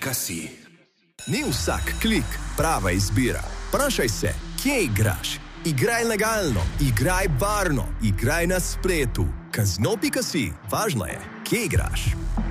Casino.si. Ni vsak klik prava izbira. Vprašaj se, kje igraš? Igraj legalno, igraj varno, igraj na spletu. Casino.si. Važno je, kje igraš.